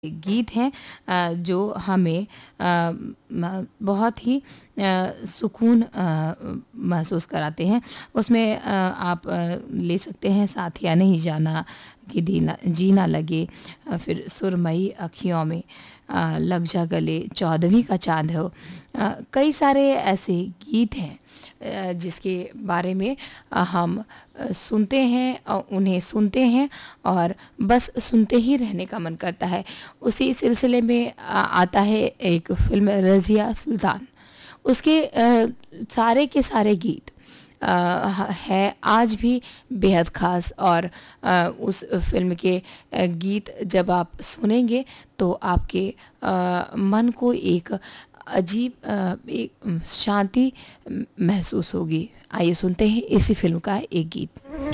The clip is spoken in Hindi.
गीत हैं जो हमें बहुत ही सुकून महसूस कराते हैं। उसमें आप ले सकते हैं साथिया नहीं जाना कि दीना जीना लगे, फिर सुरमई अँखियों में, लग जा गले, चौदहवीं का चाँद हो। कई सारे ऐसे गीत हैं जिसके बारे में हम सुनते हैं और उन्हें सुनते हैं और बस सुनते ही रहने का मन करता है। उसी सिलसिले में आता है एक फ़िल्म रज़िया सुल्तान। उसके सारे के सारे गीत है आज भी बेहद ख़ास और उस फ़िल्म के गीत जब आप सुनेंगे तो आपके मन को एक अजीब एक शांति महसूस होगी। आइए सुनते हैं इसी फ़िल्म का एक गीत।